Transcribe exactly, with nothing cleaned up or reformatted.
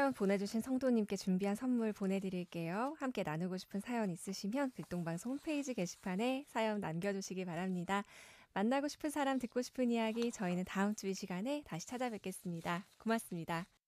사연 보내주신 성도님께 준비한 선물 보내드릴게요. 함께 나누고 싶은 사연 있으시면 극동방송 홈페이지 게시판에 사연 남겨주시기 바랍니다. 만나고 싶은 사람, 듣고 싶은 이야기, 저희는 다음 주 이 시간에 다시 찾아뵙겠습니다. 고맙습니다.